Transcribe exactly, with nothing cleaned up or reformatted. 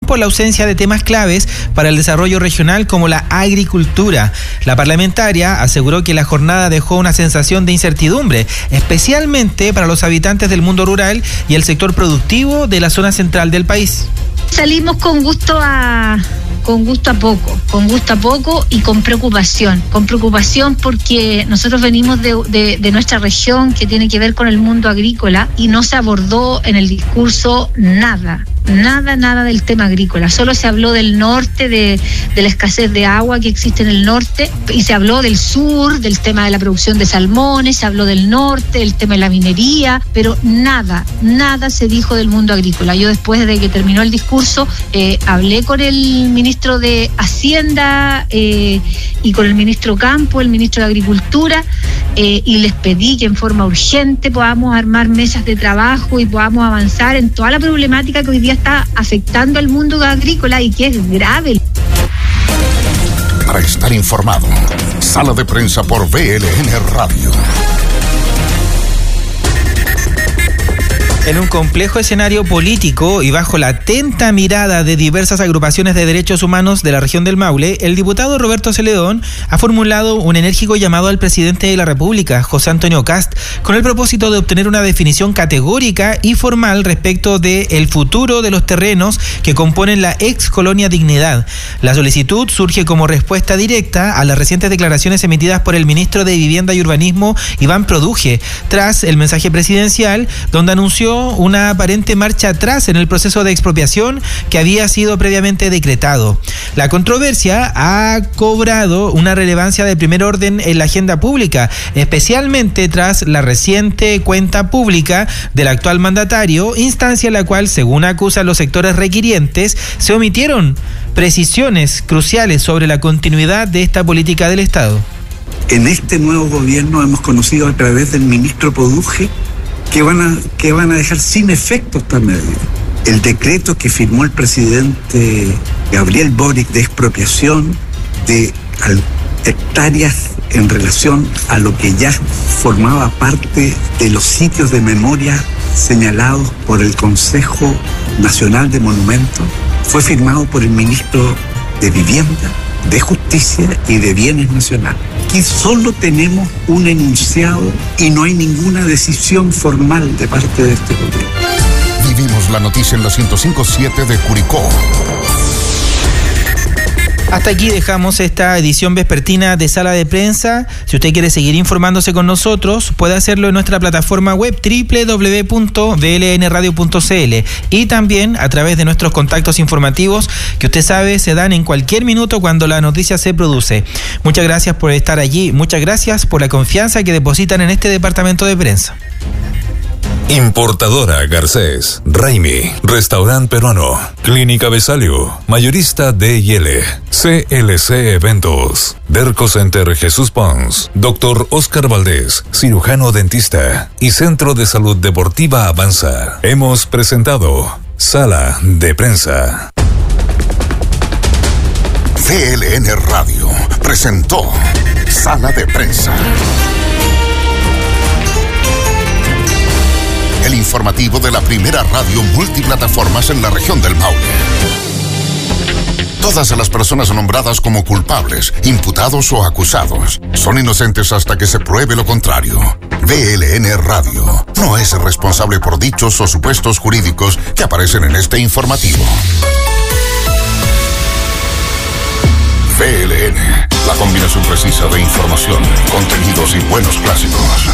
por la ausencia de temas claves para el desarrollo regional como la agricultura. La parlamentaria aseguró que la jornada dejó una sensación de incertidumbre, especialmente para los habitantes del mundo rural y el sector productivo de la zona central del país. Salimos con gusto a... con gusto a poco, con gusto a poco y con preocupación, con preocupación porque nosotros venimos de, de, de nuestra región que tiene que ver con el mundo agrícola y no se abordó en el discurso nada. Nada, nada del tema agrícola. Solo se habló del norte, de, de la escasez de agua que existe en el norte, y se habló del sur, del tema de la producción de salmones, se habló del norte, el tema de la minería, pero nada, nada se dijo del mundo agrícola. Yo después de que terminó el discurso, eh, hablé con el ministro de Hacienda eh, y con el ministro Campo, el ministro de Agricultura, eh, y les pedí que en forma urgente podamos armar mesas de trabajo y podamos avanzar en toda la problemática que hoy día está afectando al mundo agrícola y que es grave. Para estar informado, Sala de Prensa por V L N Radio. En un complejo escenario político y bajo la atenta mirada de diversas agrupaciones de derechos humanos de la región del Maule, el diputado Roberto Celedón ha formulado un enérgico llamado al presidente de la República, José Antonio Kast, con el propósito de obtener una definición categórica y formal respecto del futuro de los terrenos que componen la ex colonia Dignidad. La solicitud surge como respuesta directa a las recientes declaraciones emitidas por el ministro de Vivienda y Urbanismo, Iván Produje, tras el mensaje presidencial donde anunció una aparente marcha atrás en el proceso de expropiación que había sido previamente decretado. La controversia ha cobrado una relevancia de primer orden en la agenda pública, especialmente tras la reciente cuenta pública del actual mandatario, instancia en la cual, según acusan los sectores requirientes, se omitieron precisiones cruciales sobre la continuidad de esta política del Estado. En este nuevo gobierno hemos conocido a través del ministro Produje que van a, que van a dejar sin efecto esta medida. El decreto que firmó el presidente Gabriel Boric de expropiación de hectáreas en relación a lo que ya formaba parte de los sitios de memoria señalados por el Consejo Nacional de Monumentos, fue firmado por el ministro de Vivienda, de Justicia y de Bienes Nacionales. Aquí solo tenemos un enunciado y no hay ninguna decisión formal de parte de este gobierno. Vivimos la noticia en la ciento cinco punto siete de Curicó. Hasta aquí dejamos esta edición vespertina de Sala de Prensa. Si usted quiere seguir informándose con nosotros, puede hacerlo en nuestra plataforma web doble u doble u doble u punto v l n radio punto c l y también a través de nuestros contactos informativos que usted sabe se dan en cualquier minuto cuando la noticia se produce. Muchas gracias por estar allí, muchas gracias por la confianza que depositan en este departamento de prensa. Importadora Garcés, Raimi, Restaurante Peruano, Clínica Besalio, Mayorista D y L, C L C Eventos, Derco Center Jesús Pons, Doctor Oscar Valdés, cirujano dentista y Centro de Salud Deportiva Avanza. Hemos presentado Sala de Prensa. V L N Radio presentó Sala de Prensa. El informativo de la primera radio multiplataformas en la región del Maule. Todas las personas nombradas como culpables, imputados o acusados son inocentes hasta que se pruebe lo contrario. V L N Radio no es responsable por dichos o supuestos jurídicos que aparecen en este informativo. V L N, la combinación precisa de información, contenidos y buenos clásicos.